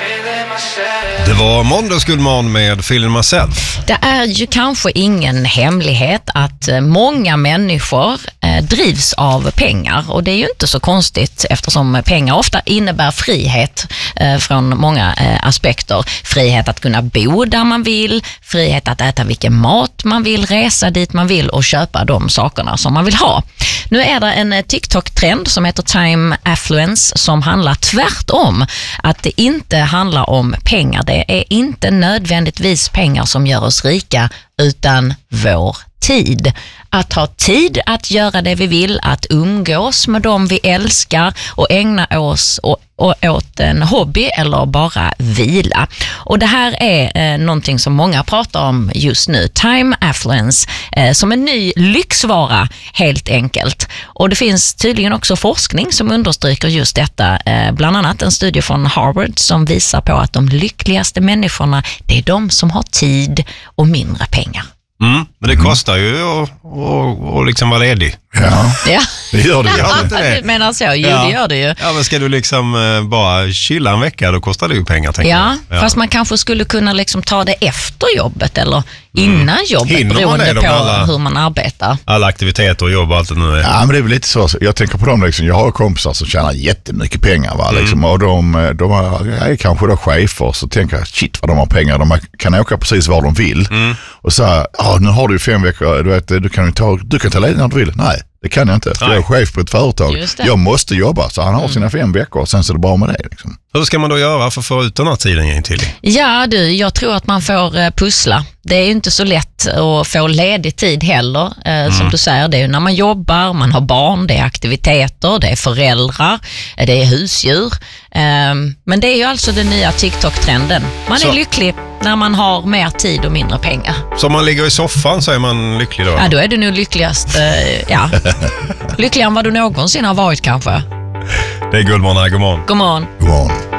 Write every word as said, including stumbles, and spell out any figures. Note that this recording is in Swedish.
Det var Måndagsguldman med Feeling Myself. Det är ju kanske ingen hemlighet att många människor eh, drivs av pengar, och det är ju inte så konstigt eftersom pengar ofta innebär frihet eh, från många eh, aspekter. Frihet att kunna bo där man vill, frihet att äta vilken mat man vill, resa dit man vill och köpa de sakerna som man vill ha. Nu är det en TikTok-trend som heter Time Affluence som handlar tvärtom, att det inte handlar om pengar. Det är inte nödvändigtvis pengar som gör oss rika, utan vår tid. Att ha tid att göra det vi vill, att umgås med dem vi älskar och ägna oss och, och åt en hobby eller bara vila. Och det här är eh, någonting som många pratar om just nu. Time Affluence eh, som en ny lyxvara helt enkelt. Och det finns tydligen också forskning som understryker just detta. Eh, bland annat en studie från Harvard som visar på att de lyckligaste människorna, det är de som har tid och mindre pengar. Mm, men det kostar ju att, att, att liksom vara ledig. Ja, ja. det gör det. Ja, inte det? du menar så, jo Ja. det gör det ju. Ja, men ska du liksom eh, bara chilla en vecka, då kostar det ju pengar, tänker Ja, jag. Ja, fast man kanske skulle kunna liksom ta det efter jobbet eller innan jobbet, Hinner man beroende det då på med alla- hur man arbetar. Alla aktiviteter och jobb och allt det nu är. Ja, men det är väl lite så. Jag tänker på dem liksom, jag har kompisar som tjänar jättemycket pengar va, liksom, Mm. och de, de är kanske då chefer, så tänker jag, shit vad de har pengar, de kan åka precis var de vill. Mm. Och så här, ja nu har du ju fem veckor, du vet, du kan ju ta, du kan ta ledigt när du vill. Nej, det kan jag inte, för Nej. jag är chef på ett företag. Just det. Jag måste jobba, så han har sina fem veckor och sen så är det bra med det liksom. Hur ska man då göra för att få ut den här tiden igen till? Ja du, jag tror att man får eh, pussla. Det är ju inte så lätt att få ledig tid heller. Eh, mm. Som du säger, det är ju när man jobbar, man har barn, det är aktiviteter, det är föräldrar, eh, det är husdjur. Eh, men det är ju alltså den nya TikTok-trenden. Man Så. är lycklig när man har mer tid och mindre pengar. Så om man ligger i soffan så är man lycklig då? Ja, då är du nog lyckligast, eh, ja. Lyckligare än vad du någonsin har varit kanske. Det är Guldman här, god morgon. God morgon. God morgon.